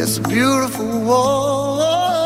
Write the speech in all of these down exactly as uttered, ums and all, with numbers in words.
It's a beautiful war.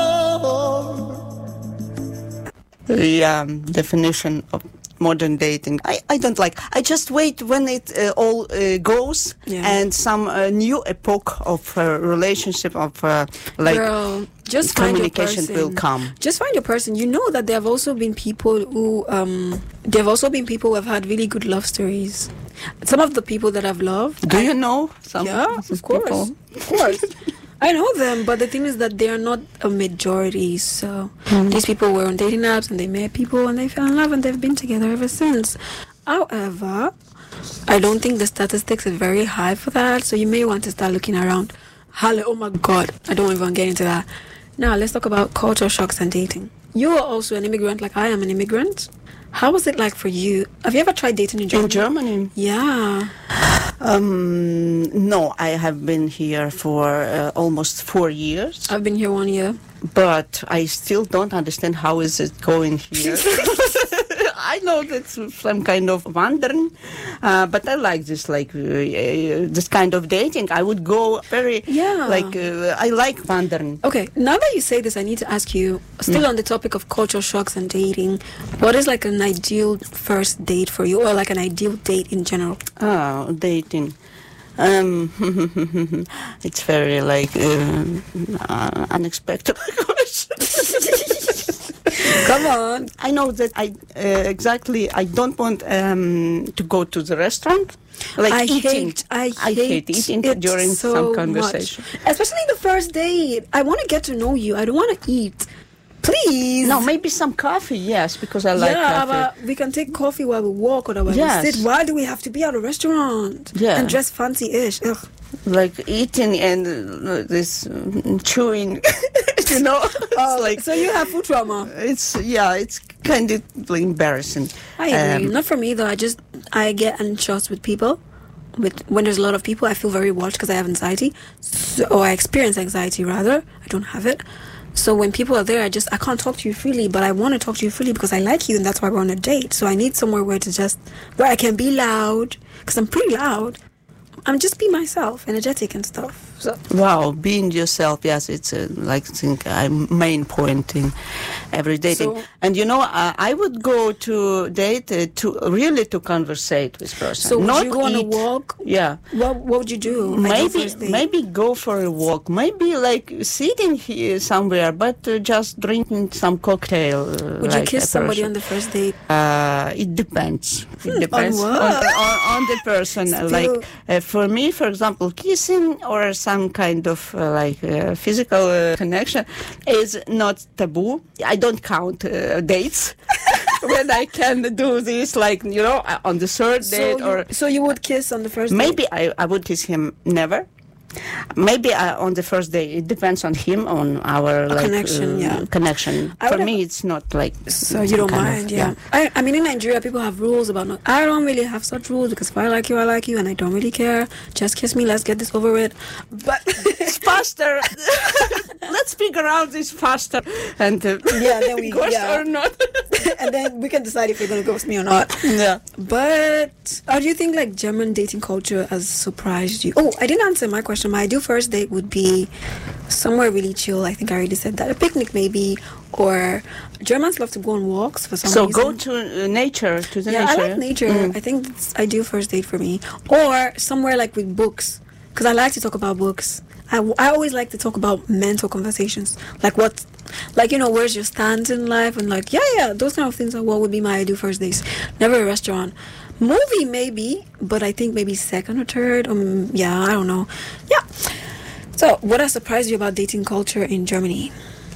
The um, definition of modern dating, I, I don't like. I just wait when it uh, all uh, goes Yeah. and some uh, new epoch of uh, relationship of uh, like Girl, just find your communication person. will come. Just find your person. You know that there have also been people who um there have also been people who have had really good love stories. Some of the people that I've loved. Do I- you know some Yeah, of of course, people? of course. I know them, but the thing is that they are not a majority. So Mm. these people were on dating apps and they met people and they fell in love and they've been together ever since. However, I don't think the statistics are very high for that. So you may want to start looking around. Halle, oh my God, I don't even get into that. Now let's talk about culture shocks and dating. You are also an immigrant, like I am an immigrant. How was it like for you? Have you ever tried dating in Germany? In Germany? Yeah. Um, no, I have been here for uh, almost four years, I've been here one year. but I still don't understand how is it going here. I know that's some kind of wandering, uh, but I like this, like uh, uh, this kind of dating. I would go very, Yeah. like uh, I like wandering. Okay, now that you say this, I need to ask you, still on the topic of culture shocks and dating, what is like an ideal first date for you, or like an ideal date in general? Ah, dating. Um, it's very like uh, uh, unexpected question. Come on. I know that I uh, exactly. I don't want um, to go to the restaurant. Like I eating. hate, I, I hate eating it during so some conversation. much. Especially the first date. I want to get to know you. I don't want to eat. Please. No, maybe some coffee. Yes, because I like yeah, coffee. but we can take coffee while we walk or while Yes. we sit. Why do we have to be at a restaurant? Yeah. And dress fancy-ish? Ugh. Like eating and uh, this um, chewing. You know, it's like So you have food trauma. it's yeah, it's kind of embarrassing. I agree. Um, Not for me though. I just I get anxious with people. With when there's a lot of people, I feel very watched because I have anxiety, so, or I experience anxiety rather. I don't have it. So when people are there, I just I can't talk to you freely, but I want to talk to you freely because I like you, and that's why we're on a date. So I need somewhere where to just where I can be loud because I'm pretty loud. I'm just be myself, energetic and stuff. So Wow, being yourself, yes, it's uh, like I think a main point in every dating. So- and you know, uh, I would go to date uh, to really to conversate with person. so would not you go on a eat. walk? Yeah, What What would you do? Ideal maybe first date? maybe go for a walk. Maybe like sitting here somewhere, but uh, just drinking some cocktail. Uh, Would you like kiss a somebody person. on the first date? Uh, it depends. It depends what? on, the, on, on the person. Still- Like uh, for me, for example, kissing or some kind of uh, like uh, physical uh, connection is not taboo. I don't count uh, dates when I can do this. Like you know, uh, on the third So date you, or so you would kiss on the first date? maybe I, I would kiss him never. Maybe uh, on the first day. It depends on him, on our like, connection, uh, yeah. connection. I For would me, have- it's not like. So you don't kind of- mind, yeah. I, I mean, in Nigeria, people have rules about not. I don't really have such rules because if I like you, I like you, and I don't really care. Just kiss me. Let's get this over with. But It's faster. Let's figure out this faster. And uh, Yeah, then we- ghost yeah. or not. and then we can decide if you're gonna ghost me or not. Yeah. But how do you think like German dating culture has surprised you? Oh, I didn't answer my question. My ideal first date would be somewhere really chill. I think I already said that. A picnic maybe, or Germans love to go on walks for some So reason. go to uh, nature, to the Yeah, nature. I like nature. Mm. I think that's ideal first date for me. Or somewhere like with books, because I like to talk about books. I, I always like to talk about mental conversations, like what, like you know, where's your stance in life, and like yeah, yeah, those kind of things are what would be my ideal first dates. Never a restaurant, movie maybe, but I think maybe second or third. Um, yeah, I don't know. Yeah. So, what has surprised you about dating culture in Germany?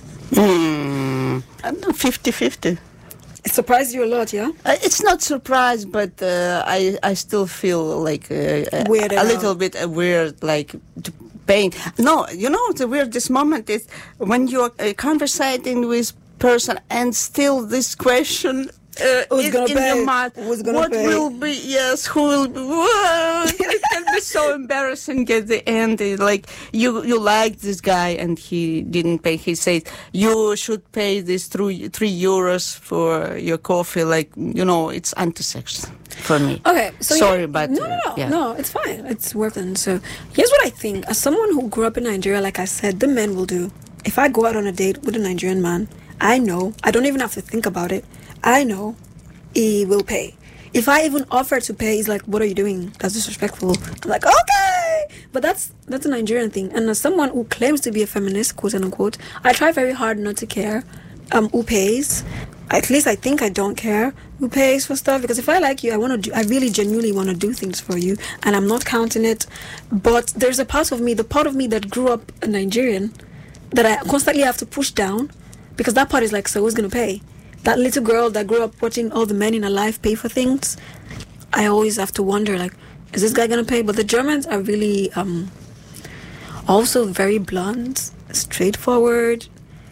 Mm. I don't know, fifty-fifty. It surprised you a lot, yeah. Uh, it's not surprise, but uh, I I still feel like uh, a, Weirded a little out. bit uh, weird, like to pain. No, you know the weirdest moment is when you're uh, conversating with person and still this question uh, Who's in, gonna in pay? your mind. Who's gonna what pay? will be? Yes, who will be? Whoa, it can be so embarrassing at the end. It, like you, you like this guy and he didn't pay. He says you should pay this three three euros for your coffee. Like you know, it's anti-sex for me. Okay, so sorry, yeah, but no, no, uh, no, yeah. no, it's fine. It's worth it. So here's what I think. As someone who grew up in Nigeria, like I said, the men will do. If I go out on a date with a Nigerian man, I know. I don't even have to think about it. I know he will pay. If I even offer to pay, he's like, "What are you doing? That's disrespectful." I'm like, "Okay," but that's that's a Nigerian thing. And as someone who claims to be a feminist, quote unquote, I try very hard not to care um, who pays. At least I think I don't care who pays for stuff, because if I like you, I want to do, I really genuinely want to do things for you, and I'm not counting it. But there's a part of me, the part of me that grew up a Nigerian, that I constantly have to push down, because that part is like, so who's gonna pay? That little girl that grew up watching all the men in her life pay for things, I always have to wonder, like, is this guy gonna pay? But the Germans are really um, also very blunt, straightforward.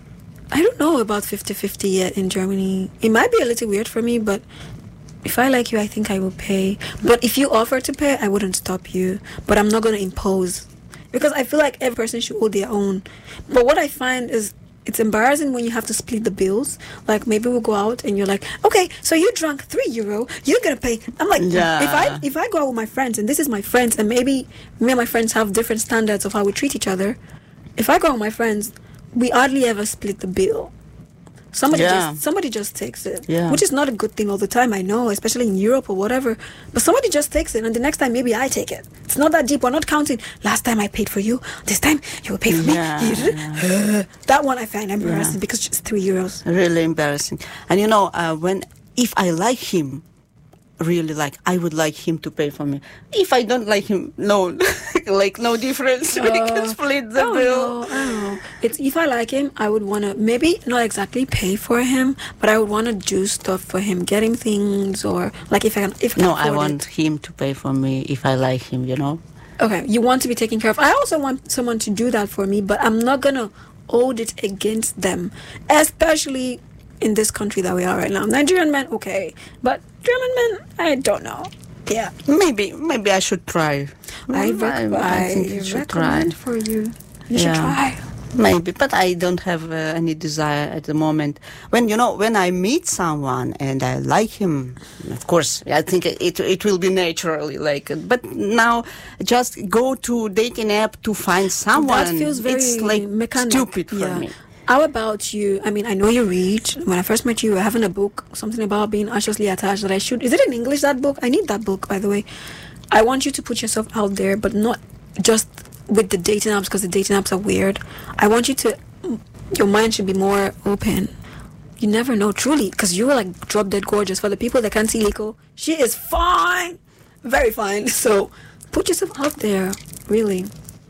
I don't know about fifty-fifty yet in Germany. It might be a little weird for me, but if I like you, I think I will pay. But if you offer to pay, I wouldn't stop you. But I'm not going to impose, because I feel like every person should owe their own. But what I find is it's embarrassing when you have to split the bills. Like, maybe we'll go out and you're like, okay, so you drank three euro, you're going to pay. I'm like, Yeah. if I if I go out with my friends, and this is my friends, and maybe me and my friends have different standards of how we treat each other. If I go out with my friends, we hardly ever split the bill. Somebody Yeah. just somebody just takes it, Yeah. which is not a good thing all the time, I know, especially in Europe or whatever. But somebody just takes it, and the next time maybe I take it. It's not that deep. We're not counting. Last time I paid for you. This time you will pay for Yeah, me. That one I find embarrassing, Yeah. because it's three euros. Really embarrassing. And you know, uh, when if I like him, really like, I would like him to pay for me. If I don't like him, no, like no difference. we can split the Oh, bill. no, I don't know. It's, if I like him, I would want to maybe not exactly pay for him, but I would want to do stuff for him, get him things, or like if I can, if I can No, I afford want it. him to pay for me if I like him. You know. Okay, you want to be taken care of. I also want someone to do that for me, but I'm not gonna hold it against them, especially in this country that we are right now. Nigerian men, okay, but German men, I don't know. Yeah, Maybe, maybe I should try. I, Mm, rec- I, think you should recommend try. for you. You should Yeah. try. Maybe, but I don't have uh, any desire at the moment. When you know, when I meet someone and I like him, of course, I think it it will be naturally like. But now, just go to dating app to find someone. That feels very it's like mechanic. stupid for Yeah. me. How about you? I mean, I know you read. When I first met you, you were having a book, something about being anxiously attached, that I should... Is it in English, that book? I need that book, by the way. I want you to put yourself out there, but not just with the dating apps, because the dating apps are weird. I want you to... Your mind should be more open. You never know, truly, because you were like drop dead gorgeous. For the people that can't see Liko, she is fine. Very fine. So, put yourself out there, really.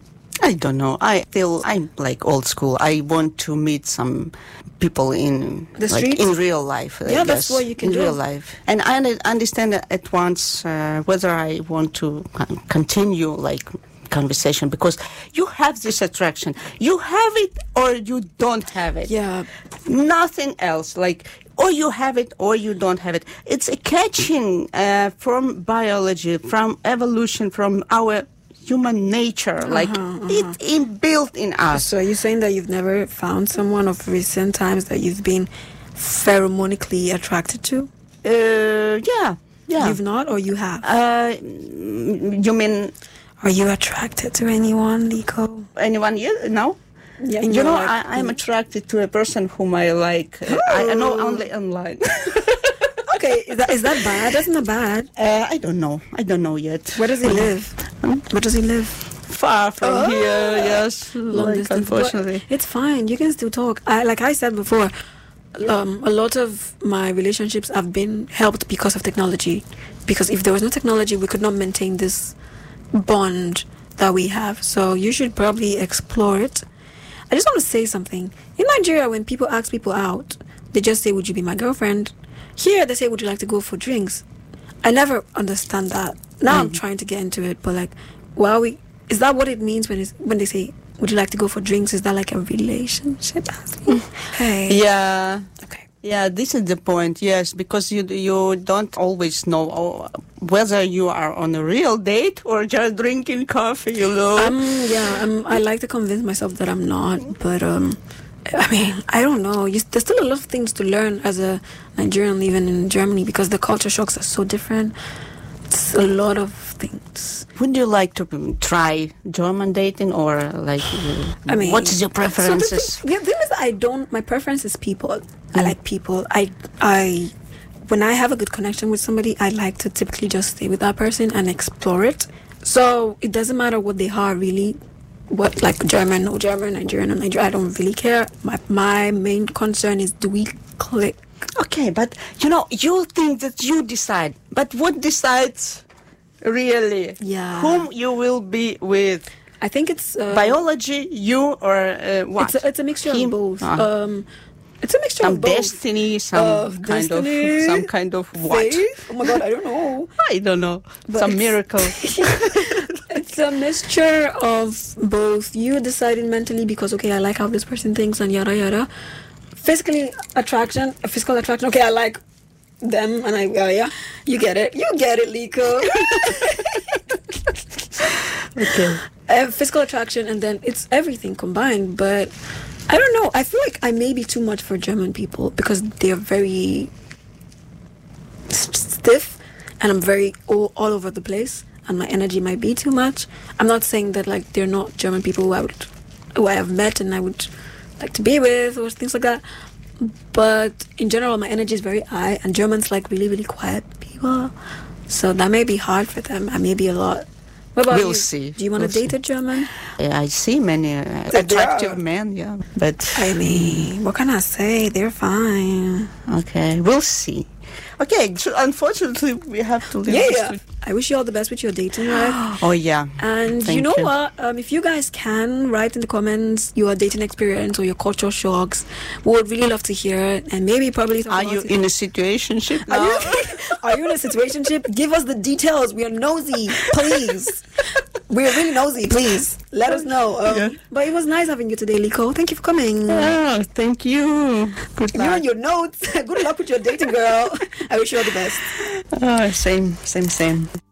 I don't know. I feel I'm like old school. I want to meet some people in The like streets? in real life. I Yeah, that's guess, what you can in do. real life, and I un- understand at once uh, whether I want to con- continue like conversation, because you have this attraction. You have it or you don't have it. Yeah. Nothing else. Like, or you have it or you don't have it. It's a catching uh, from biology, from evolution, from our human nature. Like, it's inbuilt in us. So are you saying that you've never found someone of recent times that you've been pheromonically attracted to? Uh, yeah, yeah. You've not, or you have? Uh, mm, you mean Are you attracted to anyone, Liko? anyone? Yeah, no. Yeah, You know, I, I'm attracted to a person whom I like. Uh, I, I know only online. Okay, is that, is that bad? That's not bad. uh, I don't know. I don't know yet. Where does he live? Where does he live? Far from Oh. here, yes. Long Like, distance. But unfortunately. it's fine. You can still talk. I, like I said before, um, a lot of my relationships have been helped because of technology. Because if there was no technology, we could not maintain this bond that we have. So you should probably explore it. I just want to say something. In Nigeria, when people ask people out, they just say, "Would you be my girlfriend?" Here, they say, "Would you like to go for drinks?" I never understand that. Now I'm trying to get into it, but like, well, we is that what it means when it's, when they say, "Would you like to go for drinks?" Is that like a relationship? Hey. Yeah. Okay. Yeah, this is the point, yes, because you you don't always know oh, whether you are on a real date or just drinking coffee, you know. Um, yeah, um, I like to convince myself that I'm not, but um, I mean, I don't know. You, there's still a lot of things to learn as a Nigerian living in Germany because the culture shocks are so different. It's a lot of things. Would you like to um, try German dating or like? Uh, I mean, what is your preferences? So the, thing, the thing is, I don't. My preference is people. I like people. I I when I have a good connection with somebody, I like to typically just stay with that person and explore it. So it doesn't matter what they are really. What like German or German, Nigerian or Nigerian, I don't really care. My my main concern is, do we click? Okay, but you know, you think that you decide, but what decides really? Yeah. Whom you will be with? I think it's uh, biology, you, or uh, what? It's a, it's a mixture Him? of both. Ah. Um, it's a mixture some of both. destiny, some Uh, kind destiny, of some kind of what? Faith? Oh my God, I don't know. I don't know. But Some it's- miracle. It's a mixture of both. You deciding mentally because okay, I like how this person thinks and yada yada. Physically attraction, physical attraction. Okay, I like them and I uh, yeah. You get it. You get it, Liko. Okay. Uh, physical attraction and then it's everything combined. But I don't know. I feel like I may be too much for German people because they're very s- stiff and I'm very all, all over the place and my energy might be too much. I'm not saying that like they're not German people who I would who I have met and I would like to be with or things like that. But in general my energy is very high and Germans like really, really quiet people. So that may be hard for them. I may be a lot. What about We'll you? see. Do you want to We'll date see. a German? I see many uh, They attractive are. men, yeah. But I mean, what can I say? They're fine. okay, we'll see. Okay, so unfortunately we have to leave Yeah, this yeah. to- I wish you all the best with your dating life. Oh yeah. And Thank you know you. what? Um, if you guys can write in the comments your dating experience or your cultural shocks, we would really love to hear it. And maybe probably talk Are about you it. in a situationship Are now? you, are you in a situationship? Give us the details. We are nosy, please. We're really nosy, please. Let us know. Um, Yeah. But it was nice having you today, Liko. Thank you for coming. Oh, thank you. Good You luck. and your notes. Good luck with your dating, girl. I wish you all the best. Oh, same, same, same.